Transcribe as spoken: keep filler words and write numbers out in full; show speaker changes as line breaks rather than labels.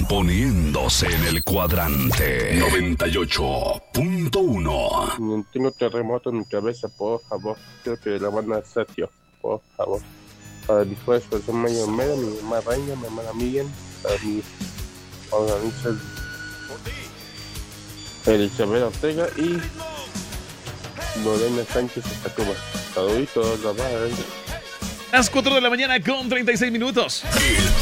poniéndose en el cuadrante noventa y ocho punto uno.
No tengo terremoto en mi cabeza, por favor. Creo que la van a Sergio, por favor. Para mi esfuerzo, son Mayo Mera, mi mamá Reina, mi hermana Miriam, para mi organiza Elizabeth Ortega y Lorena Sánchez Estacuba. Saluditos, bye bye.
Las cuatro de la mañana con treinta y seis minutos.